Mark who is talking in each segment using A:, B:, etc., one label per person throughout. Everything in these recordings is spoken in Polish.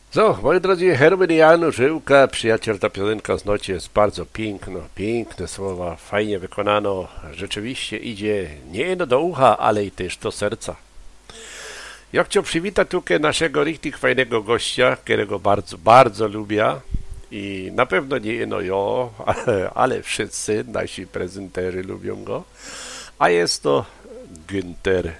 A: So, moi drodzy, Herbert Janu Żyłka, przyjaciel, ta piosenka z nocy jest bardzo piękne słowa, fajnie wykonano, rzeczywiście idzie nie jedno do ucha, ale i też do serca. Ja chciał przywitać tutaj naszego richtig fajnego gościa, którego bardzo lubię i na pewno nie jedno ja, ale wszyscy nasi prezenterzy lubią go, a jest to Günther.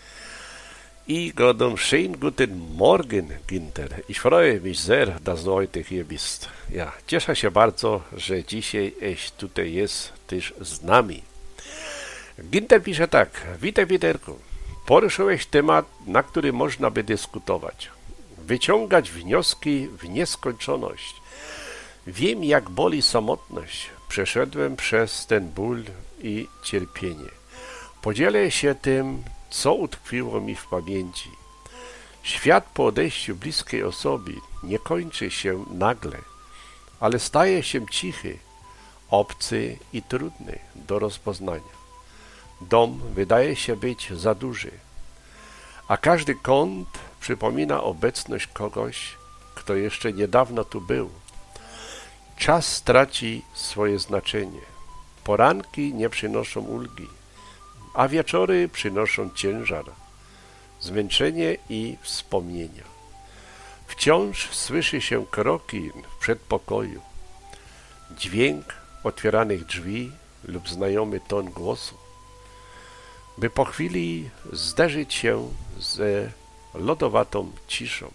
A: I Gordon, schönen guten Morgen, Günther. Ich freue mich sehr, dass du heute hier bist. Ja, cieszę się bardzo, że dzisiaj tutaj jest też z nami. Günther pisze tak. Witaj, Peterku. Poruszyłeś temat, na który można by dyskutować. Wyciągać wnioski w nieskończoność. Wiem, jak boli samotność. Przeszedłem przez ten ból i cierpienie. Podzielę się tym, co utkwiło mi w pamięci. Świat po odejściu bliskiej osoby nie kończy się nagle, ale staje się cichy, obcy i trudny do rozpoznania. Dom wydaje się być za duży, a każdy kąt przypomina obecność kogoś, kto jeszcze niedawno tu był. Czas traci swoje znaczenie. Poranki nie przynoszą ulgi, a wieczory przynoszą ciężar, zmęczenie i wspomnienia. Wciąż słyszy się kroki w przedpokoju, dźwięk otwieranych drzwi lub znajomy ton głosu, by po chwili zderzyć się z lodowatą ciszą.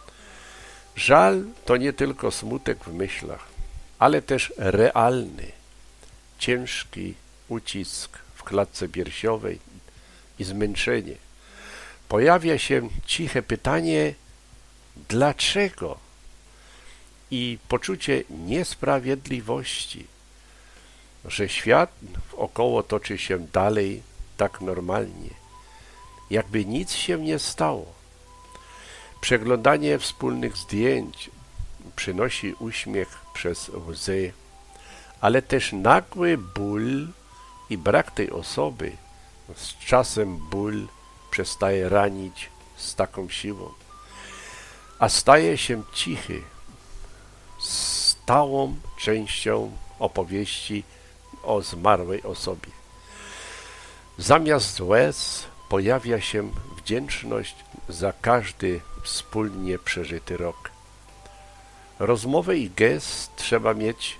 A: Żal to nie tylko smutek w myślach, ale też realny, ciężki ucisk w klatce piersiowej i zmęczenie. Pojawia się ciche pytanie, dlaczego? I poczucie niesprawiedliwości, że świat wokoło toczy się dalej tak normalnie, jakby nic się nie stało. Przeglądanie wspólnych zdjęć przynosi uśmiech przez łzy, ale też nagły ból i brak tej osoby. Z czasem ból przestaje ranić z taką siłą, a staje się cichy, stałą częścią opowieści o zmarłej osobie. Zamiast łez pojawia się wdzięczność za każdy wspólnie przeżyty rok. Rozmowę i gest trzeba mieć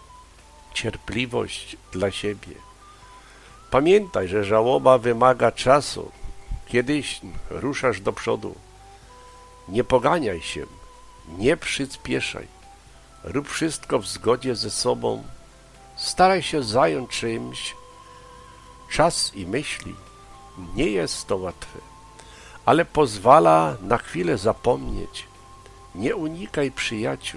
A: cierpliwość dla siebie. Pamiętaj, że żałoba wymaga czasu. Kiedyś ruszasz do przodu. Nie poganiaj się, nie przyspieszaj. Rób wszystko w zgodzie ze sobą. Staraj się zająć czymś. Czas i myśli. Nie jest to łatwe, ale pozwala na chwilę zapomnieć. Nie unikaj przyjaciół.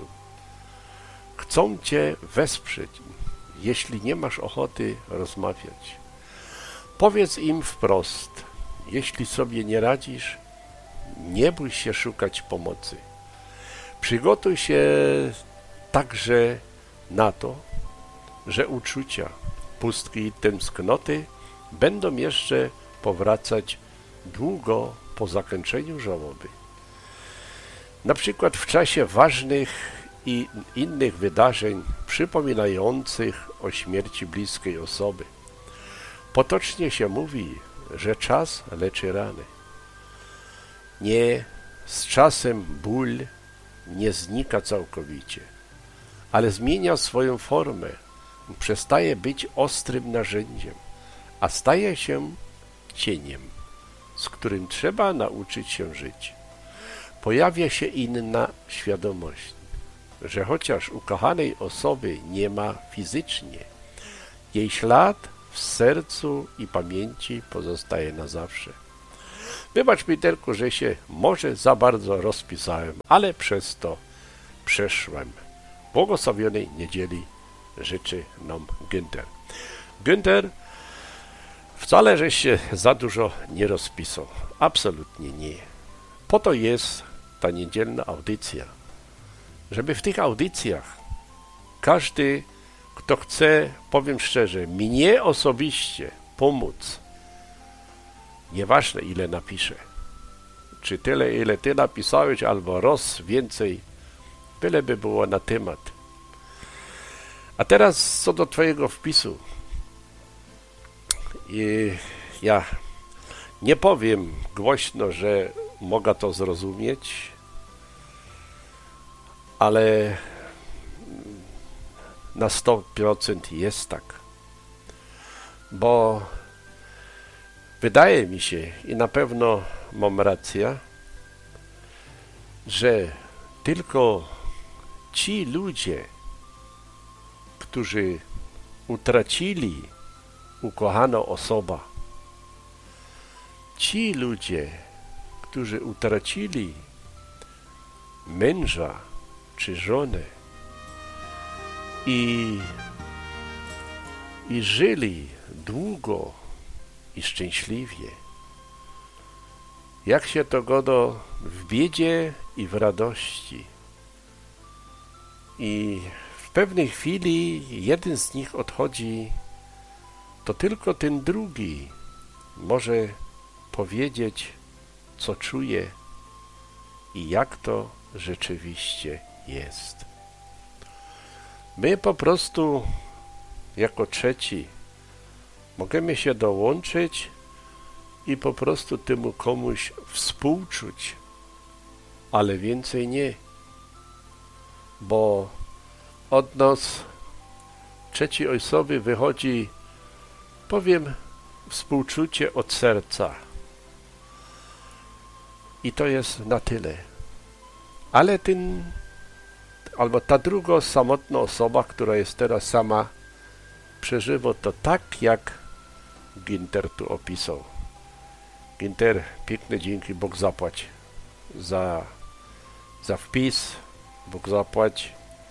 A: Chcą cię wesprzeć, jeśli nie masz ochoty rozmawiać. Powiedz im wprost, jeśli sobie nie radzisz, nie bój się szukać pomocy. Przygotuj się także na to, że uczucia, pustki i tęsknoty będą jeszcze powracać długo po zakończeniu żałoby. Na przykład w czasie ważnych i innych wydarzeń przypominających o śmierci bliskiej osoby. Potocznie się mówi, że czas leczy rany. Nie, z czasem ból nie znika całkowicie, ale zmienia swoją formę, przestaje być ostrym narzędziem, a staje się cieniem, z którym trzeba nauczyć się żyć. Pojawia się inna świadomość, że chociaż ukochanej osoby nie ma fizycznie, jej ślad w sercu i pamięci pozostaje na zawsze. Wybacz, Peterku, że się może za bardzo rozpisałem, ale przez to przeszłem. Błogosławionej niedzieli życzy nam Günther. Günther, wcale żeś się za dużo nie rozpisał. Absolutnie nie. Po to jest ta niedzielna audycja, żeby w tych audycjach każdy, kto chce, powiem szczerze, mnie osobiście pomóc, nieważne ile napiszę, czy tyle ile ty napisałeś, albo więcej, byleby było na temat. A teraz co do twojego wpisu. Ja nie powiem głośno, że mogę to zrozumieć, ale na 100% jest tak. Bo wydaje mi się, i na pewno mam rację, że tylko ci ludzie, którzy utracili ukochaną osobę, ci ludzie, którzy utracili męża czy żonę i żyli długo i szczęśliwie, jak się to godo w biedzie i w radości. I w pewnej chwili jeden z nich odchodzi, to tylko ten drugi może powiedzieć, co czuje i jak to rzeczywiście jest. My po prostu jako trzeci możemy się dołączyć i po prostu temu komuś współczuć, ale więcej nie, bo od nas trzeciej osoby wychodzi, powiem, współczucie od serca. I to jest na tyle. Ale albo ta druga samotna osoba, która jest teraz sama, przeżywa to tak, jak Ginter tu opisał. Ginter, piękne dzięki, Bóg zapłać za wpis, Bóg zapłać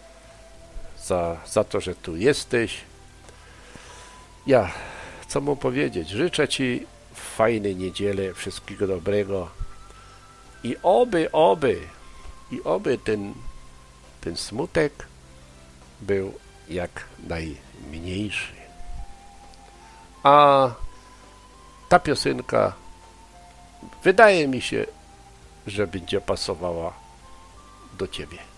A: za to, że tu jesteś. Ja, co mu powiedzieć? Życzę ci fajnej niedzieli, wszystkiego dobrego i oby ten smutek był jak najmniejszy. A ta piosenka wydaje mi się, że będzie pasowała do ciebie.